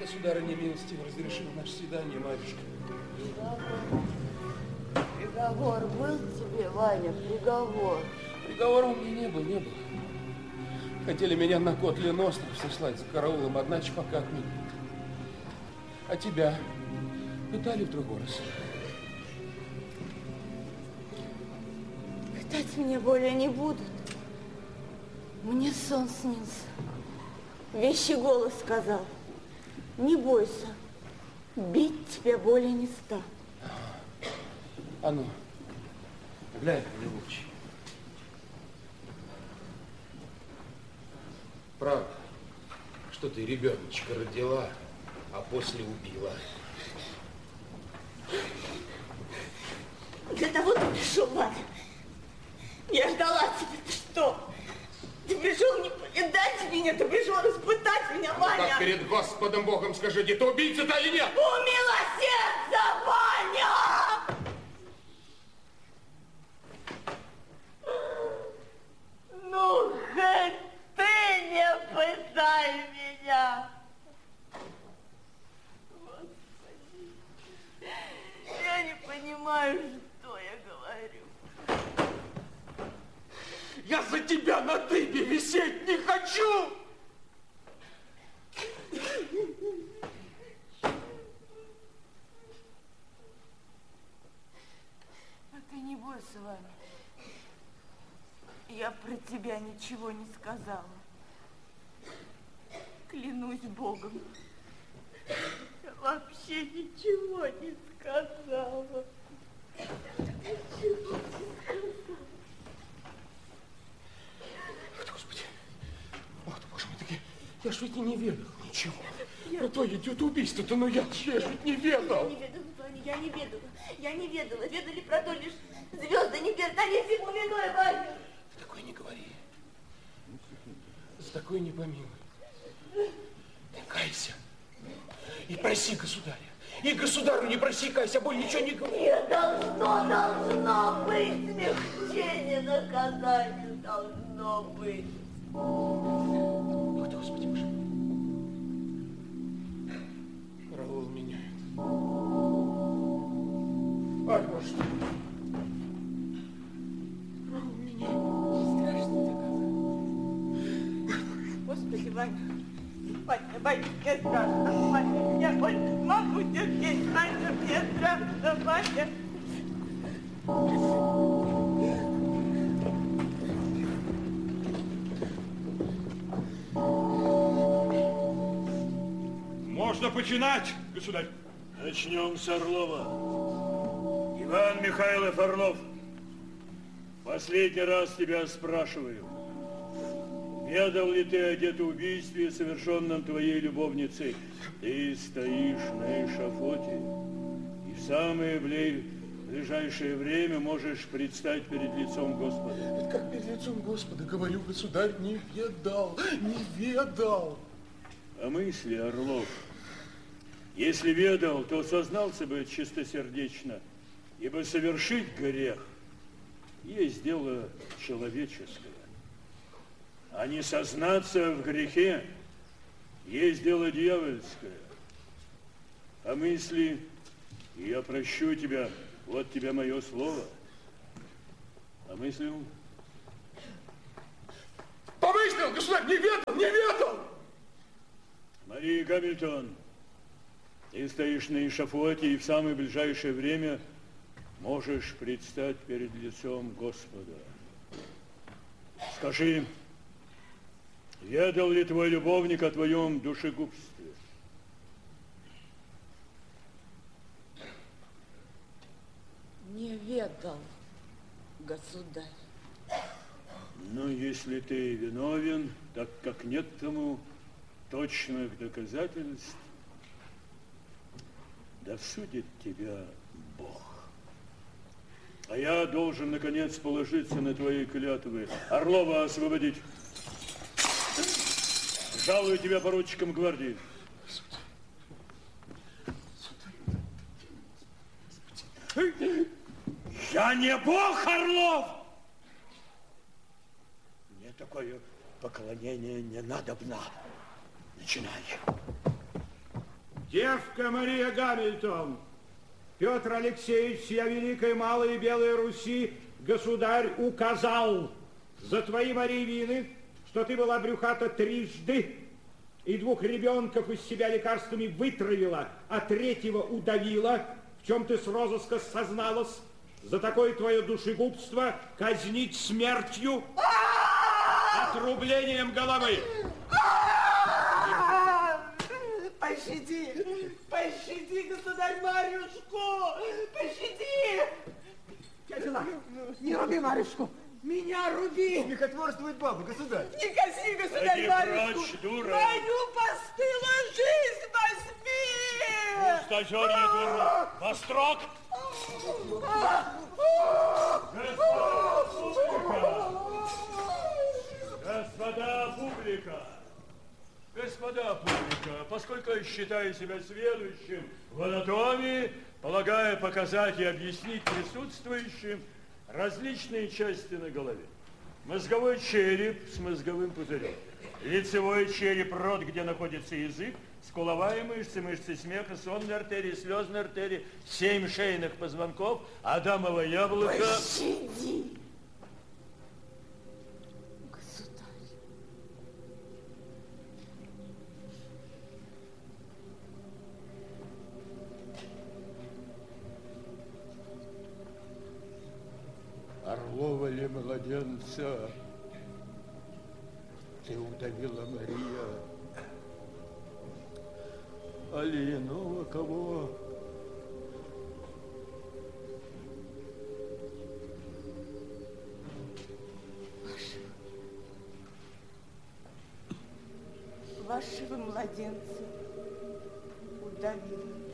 Государыня милостиво разрешила наше свидание, матушка. Приговор был тебе, Ваня, приговор? Приговора у меня не было. Хотели меня на Котлин остров сослать за караулом, одначе пока отменили. А тебя пытали в другой раз? Пытать меня более не будут. Мне сон снился. Вещий голос сказал: не бойся, бить тебя более не стану. А ну, глянь мне в очи. Правда, что ты ребеночка родила, а после убила? Для того ты пришел, Ваня. Я ждала тебя. Ты что? Ты пришел не повидать меня, ты пришел испытать меня, Ваня. Ну, как перед Господом Богом скажите, ты убийца-то или нет? Умилосердься, Ваня! Ну, хоть ты не пытай меня. Господи, я не понимаю, что я говорю. Я за тебя на дыбе висеть не хочу! А ты не бойся, Ваня. Я про тебя ничего не сказала. Клянусь Богом. Я вообще ничего не сказала. Ничего не сказала. Господи, ах ты, боже мой, таки, я ж ведь и не ведал ничего. Про твое идет убийство-то, но я ж ведь не ведал. Я не ведала, Ваня, я не ведала. Ведали про то лишь звезды небесные, они всему виной, Ваня. Ты такое не говори. За такое не помилуй. Ты кайся и проси государя. И государю не проси, кайся, более ничего не говори. Не должно быть смягчение, наказание должно быть. Ах ты, Господи, боже мой. Караул меняют. Ай, боже мой. Караул меняют. Страшно-то как. Господи, Ваня. Ваня, мне страшно, Ваня. Я больше не могу терпеть, Ваня, мне страшно, Ваня. Можно починать, государь. Начнем с Орлова. Иван Михайлов Орлов, последний раз тебя спрашиваю. Ведал ли ты о детоубийстве, совершенном твоей любовницей? Ты стоишь на эшафоте и в самое ближайшее время можешь предстать перед лицом Господа. Это как перед лицом Господа, говорю, государь, не ведал, не ведал. А мысли, Орлов, если ведал, то сознался бы чистосердечно, ибо совершить грех есть дело человеческое. А не сознаться в грехе есть дело дьявольское. А мысли, я прощу тебя, вот тебе мое слово. А мысли... Помыслил, государь, не ведал! Мария Гамильтон, ты стоишь на эшафоте и в самое ближайшее время можешь предстать перед лицом Господа. Скажи, ведал ли твой любовник о твоем душегубстве? Не ведал, государь. Ну, если ты виновен, так как нет тому точных доказательств, да судит тебя Бог. А я должен, наконец, положиться на твои клятвы. Орлова освободить. Жалую тебя поручиком гвардии. Я не Бог, Орлов! Мне такое поклонение не надобно. Начинай. Девка Мария Гамильтон, Петр Алексеевич, всея Великая, Малая и Белая Руси, государь указал за твои, Мария, вины, что ты была брюхата трижды и 2 ребенков из себя лекарствами вытравила, а 3-го удавила, в чем ты с розыска созналась. За такое твое душегубство казнить смертью, отрублением головы. Пощади! Пощади, государь Марьюшку! Пощади! Дядя, не руби Марьюшку! Меня руби! Смехотворствует баба, государь! Не коси, государь Марьюшку! Прочь, дура! Мою постылую жизнь возьми! Пустозерье, дура! Вострок! Господа публика! Господа публика, поскольку я считаю себя сведущим в анатомии, полагаю показать и объяснить присутствующим различные части на голове. Мозговой череп с мозговым пузырем, лицевой череп, рот, где находится язык, скуловая мышца, мышцы смеха, сонные артерии, слезные артерии, 7 шейных позвонков, адамово яблоко. Пощади! Государь. Орлова ли младенца ты удавила, Мария, али иного кого? Вашего младенца удавила.